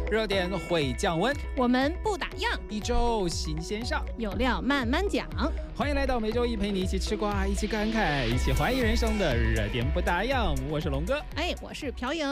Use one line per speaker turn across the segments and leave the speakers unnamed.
热点会降温，
我们不打烊，
一周新鲜上，
有料慢慢讲。
欢迎来到每周一陪你一起吃瓜，一起感慨，一起怀疑人生的热点不打烊。我是龙哥，
我是朴莹。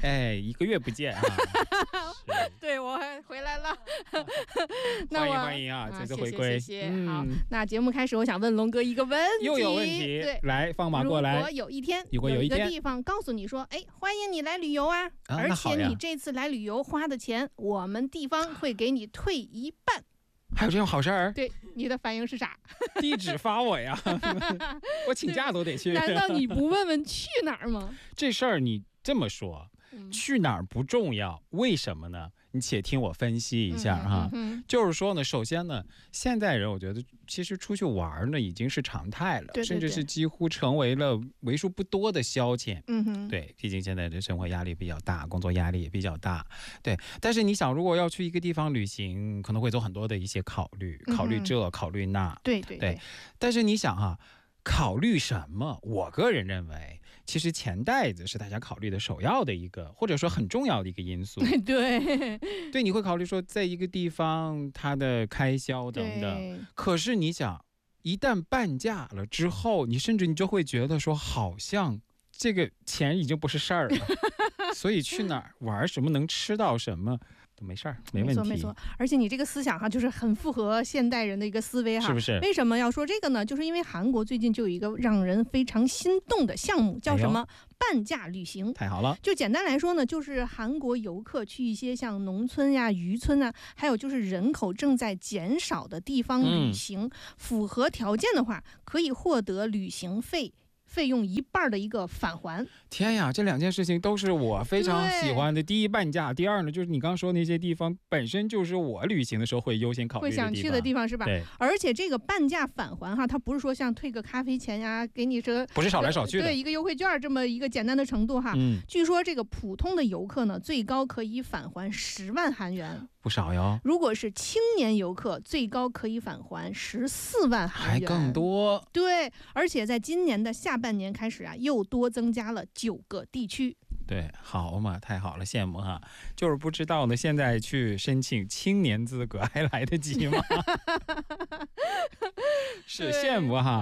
1个月不见啊！
对，我回来了。
欢迎啊！这次回归，
谢谢。好，那节目开始，我想问龙哥一个问题，
又有问题，
对，
来放马过来。
如果有一天
有
一个地方告诉你说，欢迎你来旅游啊，而且你这次来旅游花的钱，我们地方会给你退一半。
还有这种好事儿？
对，你的反应是啥？
地址发我呀！我请假都得去。
难道你不问问去哪儿吗？
这事儿你这么说，去哪儿不重要，为什么呢？你且听我分析一下哈。就是说呢，首先呢，现代人我觉得其实出去玩呢已经是常态了，甚至是几乎成为了为数不多的消遣。对，毕竟现在的生活压力比较大，工作压力也比较大。对，但是你想，如果要去一个地方旅行，可能会做很多的一些考虑，考虑这，考虑那。对。但是你想哈。考虑什么？我个人认为，其实钱袋子是大家考虑的首要的一个，或者说很重要的一个因素。对，你会考虑说，在一个地方它的开销等等。可是你想，一旦半价了之后，你甚至就会觉得说，好像这个钱已经不是事儿了。所以去哪儿玩什么，能吃到什么。都没事儿，没问题。
没错，而且你这个思想哈，就是很符合现代人的一个思维哈，
是不是？
为什么要说这个呢？就是因为韩国最近就有一个让人非常心动的项目，叫什么？半价旅行。
太好了！
就简单来说呢，就是韩国游客去一些像农村呀、渔村啊，还有就是人口正在减少的地方旅行，符合条件的话，可以获得旅行费用一半的一个返还。
天呀，这两件事情都是我非常喜欢的。第一，半价；第二呢，就是你刚说那些地方本身就是我旅行的时候会优先考虑的地方，
会想去的地方，是吧？
对。
而且这个半价返还哈，它不是说像退个咖啡钱呀，给你这
不是少来少去的，
对，一个优惠券这么一个简单的程度哈。据说这个普通的游客呢，最高可以返还10万韩元。
不少哟。
如果是青年游客，最高可以返还14万韩元，
还更多。
对，而且在今年的下半年开始啊，又多增加了9个地区。
对，好嘛，太好了，羡慕哈。就是不知道呢，现在去申请青年资格还来得及吗？是羡慕哈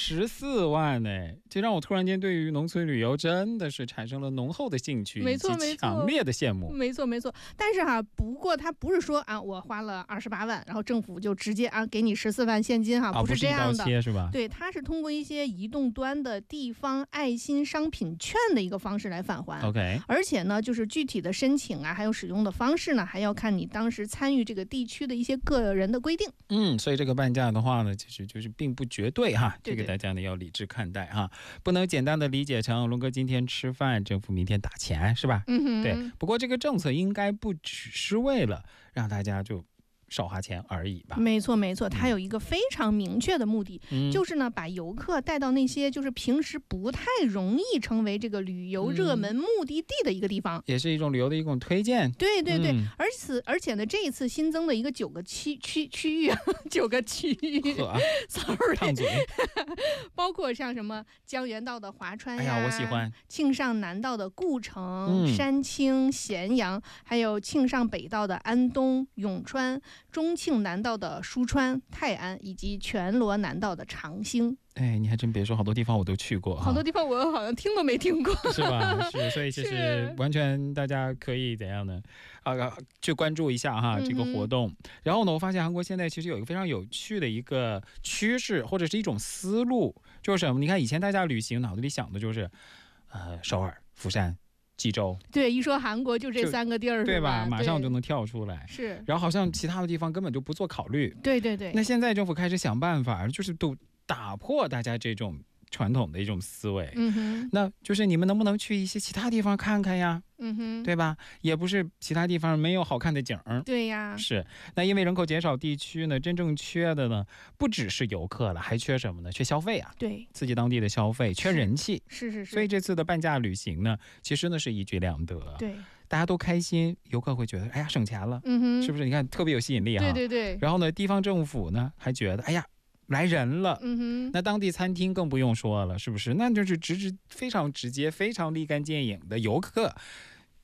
，14万呢，这让我突然间对于农村旅游真的是产生了浓厚的兴趣，以及强烈的羡慕。
没错。但是哈，不过他不是说啊，我花了28万，然后政府就直接啊给你14万现金哈，不是这样的，
是吧？
对，他是通过一些移动端的地方爱心商品券的一个方式来返还。而且呢，就是具体的申请啊，还有使用的方式呢，还要看你当时参与这个地区的一些个人的规定。
所以这个半价的话呢，其实就是并不绝对哈，这个大家呢要理智看待哈，不能简单的理解成龙哥今天吃饭，政府明天打钱，是吧？对。不过这个政策应该不只是为了让大家就少花钱而已吧。
没错，它有一个非常明确的目的，就是呢把游客带到那些就是平时不太容易成为这个旅游热门目的地的一个地方，
也是一种旅游的一种推荐。
对，而且呢，这一次新增的一个9个区域，9个区域，sorry，
烫嘴，
包括像什么江原道的华川呀，
我喜欢
庆尚南道的故城、山清、咸阳，还有庆尚北道的安东、永川。中庆南道的舒川、泰安，以及全罗南道的长兴。
你还真别说，好多地方我都去过，
好多地方我好像听都没听过，
是吧？是，所以其实完全大家可以怎样呢？去关注一下哈这个活动。然后呢，我发现韩国现在其实有一个非常有趣的一个趋势，或者是一种思路，就是什么？你看以前大家旅行脑子里想的就是首尔、釜山、济州，
对，一说韩国就这3个地儿，
对吧？马上就能跳出来。
是，
然后好像其他的地方根本就不做考虑。
对。
那现在政府开始想办法，就是都打破大家这种传统的一种思维。那就是你们能不能去一些其他地方看看呀？对吧？也不是其他地方没有好看的景儿。
对呀，
是。那因为人口减少地区呢，真正缺的呢，不只是游客了，还缺什么呢？缺消费啊。
对，
刺激当地的消费，缺人气。
是。
所以这次的半价旅行呢，其实呢是一举两得。
对，
大家都开心，游客会觉得，哎呀，省钱了。是不是？你看特别有吸引力哈。
对。
然后呢，地方政府呢还觉得，哎呀，来人了。那当地餐厅更不用说了，是不是？那就是非常直接、非常立竿见影的游客。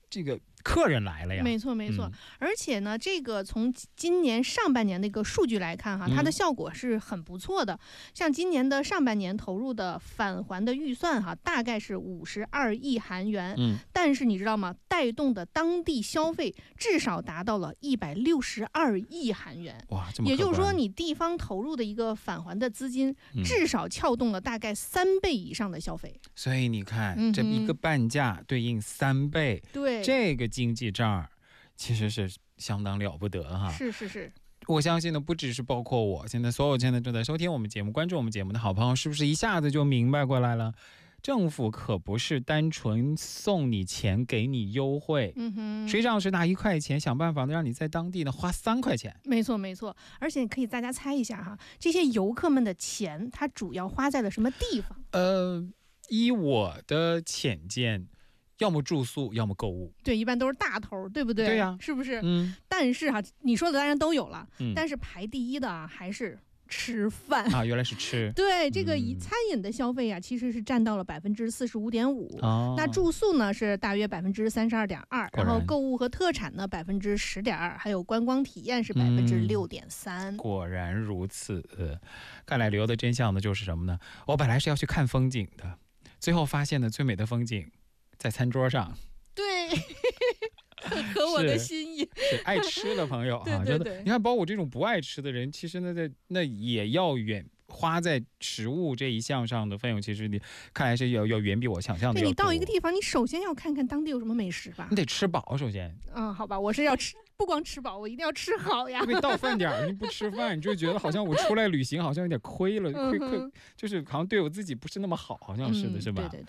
这个客人来了呀。
没错没错，而且呢，这个从今年上半年的一个数据来看哈，它的效果是很不错的。像今年的上半年投入的返还的预算哈，大概是52亿韩元。但是你知道吗？带动的当地消费至少达到了162亿韩元。
哇，这么可观。
也就是说，你地方投入的一个返还的资金，至少撬动了大概3倍以上的消费。
所以你看，这一个半价对应3倍，
对，
这个经济账其实是相当了不得哈。
是是是。
我相信呢，不只是包括我，现在所有现在正在收听我们节目、关注我们节目的好朋友，是不是一下子就明白过来了？政府可不是单纯送你钱给你优惠，实际上是拿1块钱想办法让你在当地呢花3块钱。
没错没错，而且可以大家猜一下哈，这些游客们的钱他主要花在了什么地方？
依我的浅见，要么住宿，要么购物。
对，一般都是大头，对不对？
对呀，
是不是？但是哈，你说的当然都有了，但是排第一的啊还是吃饭
啊，原来是吃。
对，这个餐饮的消费啊，其实是占到了45.5%。那住宿呢是大约32.2%，然后购物和特产呢10.2%，还有观光体验是6.3%。
果然如此，看来旅游的真相呢就是什么呢？我本来是要去看风景的，最后发现呢最美的风景在餐桌上。
对。很合我的心意。
是爱吃的朋友啊，
对对对，
你看，包括我这种不爱吃的人，其实呢，那也要花在食物这一项上的费用，其实你看来是要远比我想象的要多。
你到一个地方，你首先要看看当地有什么美食吧。
你得吃饱，首先。
好吧，我是要吃，不光吃饱，我一定要吃好呀。
因为到饭点你不吃饭，你就觉得好像我出来旅行好像有点亏了，就是好像对我自己不是那么好，好像是的，是吧？
对对对。